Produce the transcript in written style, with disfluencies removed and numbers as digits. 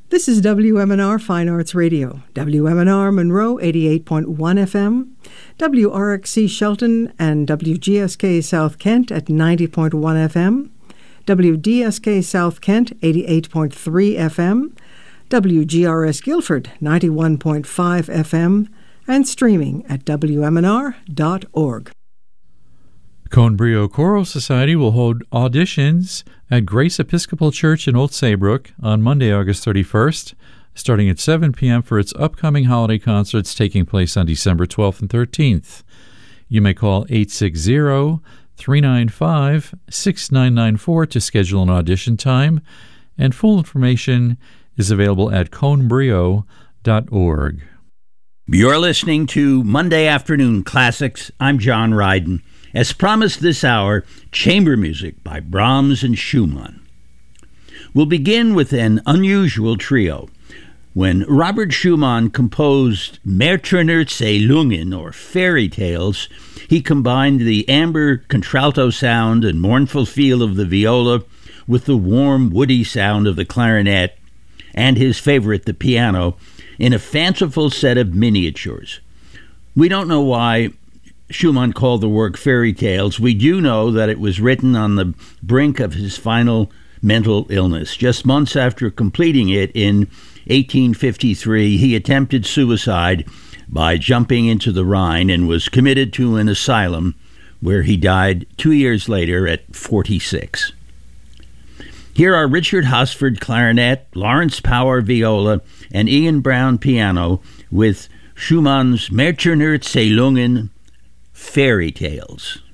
This is WMNR Fine Arts Radio, WMNR Monroe 88.1 FM, WRXC Shelton and WGSK South Kent at 90.1 FM, WDSK South Kent 88.3 FM, WGRS Guilford 91.5 FM, and streaming at WMNR.org. Cone Brio Choral Society will hold auditions at Grace Episcopal Church in Old Saybrook on Monday, August 31st, starting at 7 p.m. for its upcoming holiday concerts taking place on December 12th and 13th. You may call 860-395-6994 to schedule an audition time, and full information is available at conebrio.org. You're listening to Monday Afternoon Classics. I'm John Ryden. As promised this hour, chamber music by Brahms and Schumann. We'll begin with an unusual trio. When Robert Schumann composed Märchenerzählungen, or fairy tales, he combined the amber contralto sound and mournful feel of the viola with the warm, woody sound of the clarinet and his favorite, the piano, in a fanciful set of miniatures. We don't know why Schumann called the work fairy tales. We do know that it was written on the brink of his final mental illness. Just months after completing it in 1853, he attempted suicide by jumping into the Rhine and was committed to an asylum where he died 2 years later at 46. Here are Richard Hosford clarinet, Lawrence Power viola, and Ian Brown piano with Schumann's Märchenerzählungen, fairy tales.